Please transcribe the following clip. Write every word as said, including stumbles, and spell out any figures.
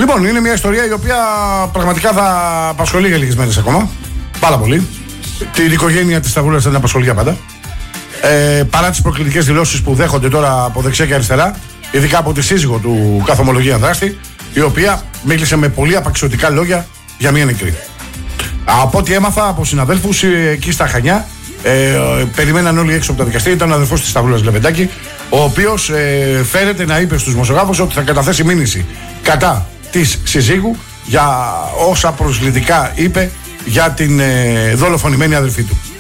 Λοιπόν, είναι μια ιστορία η οποία πραγματικά θα απασχολεί για λίγες μέρες ακόμα. Πάρα πολύ. Την οικογένεια της Σταυρούλας δεν απασχολεί για πάντα. Ε, παρά τις προκλητικές δηλώσεις που δέχονται τώρα από δεξιά και αριστερά, ειδικά από τη σύζυγο του καθομολογία δράστη, η οποία μίλησε με πολύ απαξιωτικά λόγια για μια νεκρή. Από ό,τι έμαθα από συναδέλφους εκεί στα Χανιά, ε, περιμέναν όλοι έξω από τα δικαστήρια. Ήταν ο αδερφός της Σταυρούλας Λεβεντάκη, ο οποίος ε, φέρεται να είπε στους δημοσιογράφους ότι θα καταθέσει μήνυση κατά της συζύγου για όσα προσβλητικά είπε για την ε, δολοφονημένη αδερφή του.